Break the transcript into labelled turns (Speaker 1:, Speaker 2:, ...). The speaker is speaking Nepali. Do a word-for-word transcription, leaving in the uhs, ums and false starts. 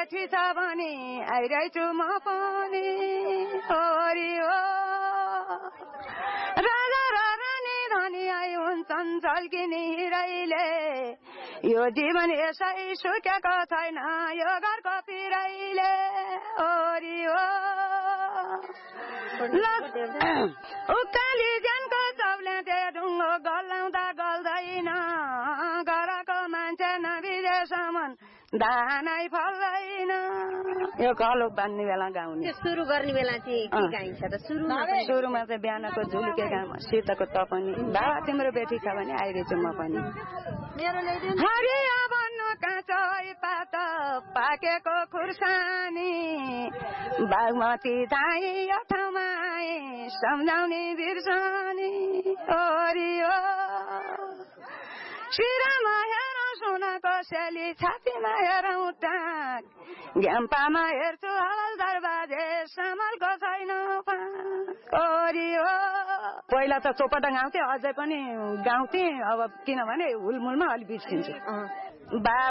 Speaker 1: बेठी छ भने आइरहेछु म पनि हरि हो राजा र रानी धनी आई हुन्छन् झल्किने हिरैले यो जीवन यसै सुकेको छैन यो घरको पिरैले हरि हो उकाली ज्यानको चौले ढुङ्गो गलाउँदा गल्दैन घरको मान्छे नबिजेसम्म धानै फल्दैन यो कलो बान्ने बेला गाउने
Speaker 2: सुरु गर्ने बेला चाहिँ के गाइन्छ त सुरुमा
Speaker 1: सुरुमा चाहिँ बिहानको झुलुके गाम शीतको तपनी बाबा तिम्रो बेटी छ भने आइरहेछु म पनि हरिया भन्नु काँचो पात पाकेको खुर्सानी बागमती धाई यो ठाउँमा सम्झाउने बिर्सनी हरियो शिरमा हेरौँ सुनको सेली छातीमा हेरौँ टाक घ्याम्पामा हेर्छु हवलदार बाजे सामलको छैन हरियो पहिला त चोपटा गाउँथे अझै पनि गाउँथे अब किनभने हुलमुलमा अलि बिर्सिन्छु बा